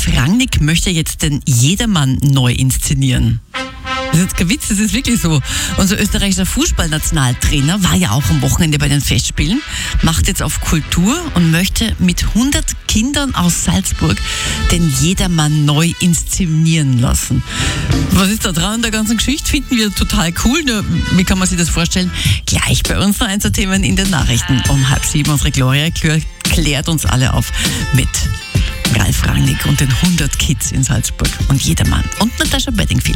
Ralf Rangnick möchte jetzt den Jedermann neu inszenieren. Das ist jetzt kein Witz, das ist wirklich so. Unser österreichischer Fußballnationaltrainer war ja auch am Wochenende bei den Festspielen, macht jetzt auf Kultur und möchte mit 100 Kindern aus Salzburg den Jedermann neu inszenieren lassen. Was ist da dran an der ganzen Geschichte? Finden wir total cool. Nur, wie kann man sich das vorstellen? Gleich bei uns noch ein, zwei Themen in den Nachrichten. Um 6:30 unsere Gloria klärt uns alle auf mit Ralf Rangnick und den 100 Kids in Salzburg und Jedermann und Natascha Bedingfield.